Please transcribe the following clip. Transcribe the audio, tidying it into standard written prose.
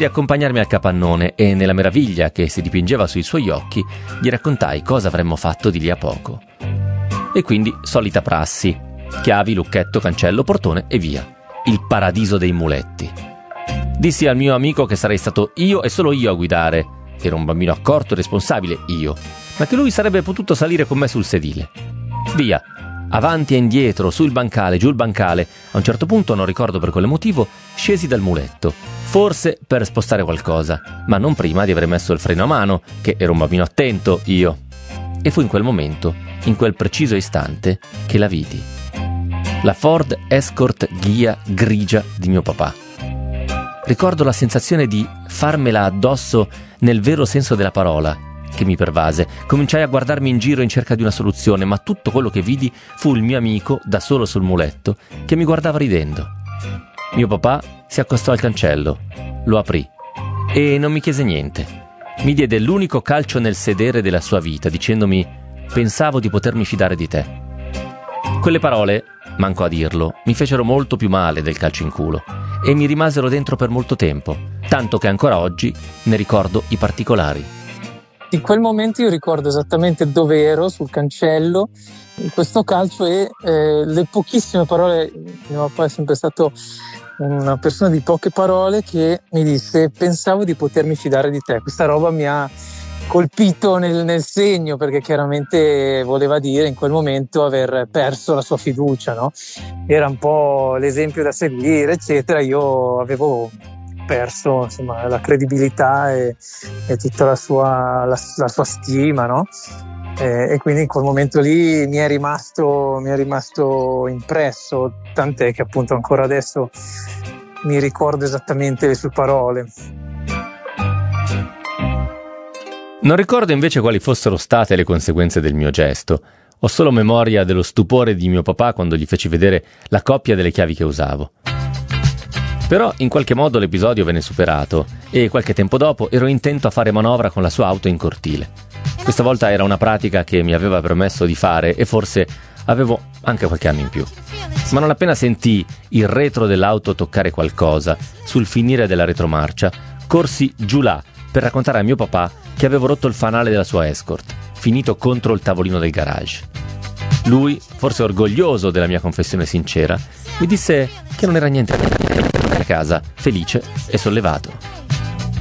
di accompagnarmi al capannone e, nella meraviglia che si dipingeva sui suoi occhi, gli raccontai cosa avremmo fatto di lì a poco. E quindi solita prassi: chiavi, lucchetto, cancello, portone e via. Il paradiso dei muletti. Dissi al mio amico che sarei stato io e solo io a guidare. Ero un bambino accorto e responsabile, io, ma che lui sarebbe potuto salire con me sul sedile. Via, avanti e indietro, su il bancale, giù il bancale. A un certo punto, non ricordo per quale motivo, scesi dal muletto, forse per spostare qualcosa, ma non prima di aver messo il freno a mano, che ero un bambino attento, io. E fu in quel momento, in quel preciso istante, che la vidi. La Ford Escort Ghia grigia di mio papà. Ricordo la sensazione di farmela addosso nel vero senso della parola che mi pervase. Cominciai a guardarmi in giro in cerca di una soluzione, ma tutto quello che vidi fu il mio amico, da solo sul muletto, che mi guardava ridendo. Mio papà si accostò al cancello, lo aprì e non mi chiese niente. Mi diede l'unico calcio nel sedere della sua vita, dicendomi: pensavo di potermi fidare di te. Quelle parole, manco a dirlo, mi fecero molto più male del calcio in culo e mi rimasero dentro per molto tempo, tanto che ancora oggi ne ricordo i particolari. In quel momento io ricordo esattamente dove ero, sul cancello, in questo calcio, e le pochissime parole. Mio papà è sempre stato una persona di poche parole, che mi disse: pensavo di potermi fidare di te. Questa roba mi ha colpito nel segno, perché chiaramente voleva dire in quel momento aver perso la sua fiducia, no? Era un po' l'esempio da seguire, eccetera. Io avevo perso, insomma, la credibilità e tutta la sua stima, no? E quindi in quel momento lì mi è rimasto impresso, tant'è che appunto ancora adesso mi ricordo esattamente le sue parole. Non ricordo invece quali fossero state le conseguenze del mio gesto. Ho solo memoria dello stupore di mio papà quando gli feci vedere la coppia delle chiavi che usavo. Però in qualche modo l'episodio venne superato e qualche tempo dopo ero intento a fare manovra con la sua auto in cortile. Questa volta era una pratica che mi aveva permesso di fare e forse avevo anche qualche anno in più. Ma non appena sentii il retro dell'auto toccare qualcosa sul finire della retromarcia, corsi giù là per raccontare a mio papà che avevo rotto il fanale della sua Escort, finito contro il tavolino del garage. Lui, forse orgoglioso della mia confessione sincera, mi disse che non era niente a casa, felice e sollevato.